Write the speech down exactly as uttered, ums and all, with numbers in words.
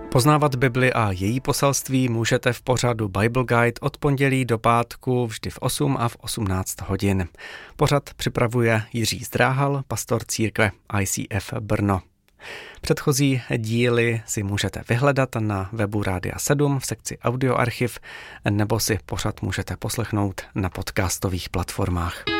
Poznávat Bibli a její poselství můžete v pořadu Bible Guide od pondělí do pátku vždy v osm a v osmnáct hodin. Pořad připravuje Jiří Zdráhal, pastor církve I C F Brno. Předchozí díly si můžete vyhledat na webu Rádia sedm v sekci Audioarchiv nebo si pořad můžete poslechnout na podcastových platformách.